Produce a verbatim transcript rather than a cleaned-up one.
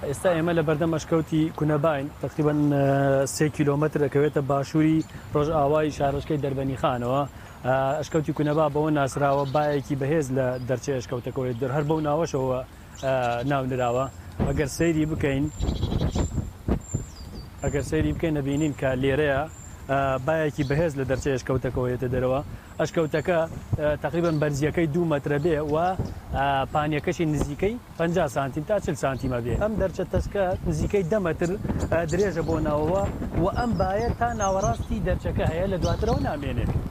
ئێستا ئێمە لە بەردەم ئەشکەوتی کونەباین تقریبان سێ کیلۆمەتر دەکەوێتە باشووری ڕۆژئاوای شارۆچکەی دەربەنی خانەوە. ئەشکەوتی کونەبا بەوە ناسراوە بایەکی بەهێز لە دەرچەی ئەشکەوتەکەوێت دەر هەر بەو ناوەشەوە ناونراوە. ئەگەر سەیری بکەین ئەگەر سەیری بکەین نەبینین کە لێرەیە بایەکی بەهێز لە دەرچەی ئەشکەوتەکەوێتە دەرەوە. ئەشکەوتەکە تقریبان بەرزیەکەی دوو مەترە بێ و پانیەکەشی نزیکەی پەنجا سانتیم تا چل سانتیمە بێ. ئەم دەرچە تەسکە نزیکەی دە مەتر درێژە بۆ ناوەوە و ئەم باە تا ناوەڕاستی دەرچەکە هەیە لە دواترەوە نامێنێت.